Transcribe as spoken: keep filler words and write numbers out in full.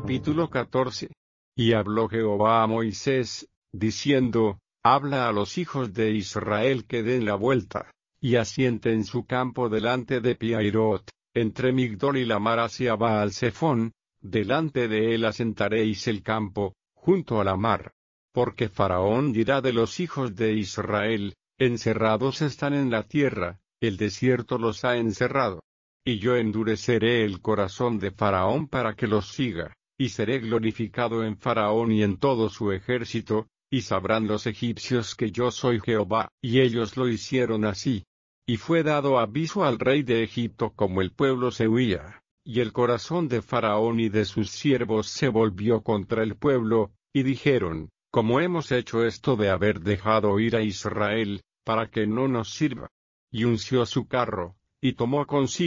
Capítulo catorce. Y habló Jehová a Moisés, diciendo, habla a los hijos de Israel que den la vuelta, y asienten su campo delante de Piairot, entre Migdol y la mar hacia Baal-Zephón, delante de él asentaréis el campo, junto a la mar. Porque Faraón dirá de los hijos de Israel, encerrados están en la tierra, el desierto los ha encerrado. Y yo endureceré el corazón de Faraón para que los siga, y seré glorificado en Faraón y en todo su ejército, y sabrán los egipcios que yo soy Jehová. Y ellos lo hicieron así. Y fue dado aviso al rey de Egipto como el pueblo se huía, y el corazón de Faraón y de sus siervos se volvió contra el pueblo, y dijeron, ¿cómo hemos hecho esto de haber dejado ir a Israel, para que no nos sirva? Y unció su carro, y tomó consigo